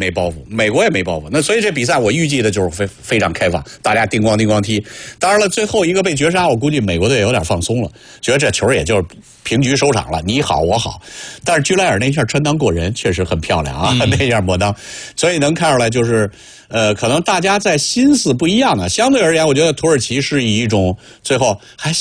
没包袱，美国也没包袱。那所以这比赛我预计的就是非常开放，大家叮咣叮咣踢。当然了，最后一个被绝杀，我估计美国队有点放松了，觉得这球也就是平局收场了，你好我好。但是居莱尔那下穿裆过人，确实很漂亮啊，那下抹裆，所以能看出来就是可能大家在心思不一样啊。相对而言，我觉得土耳其是以一种最后还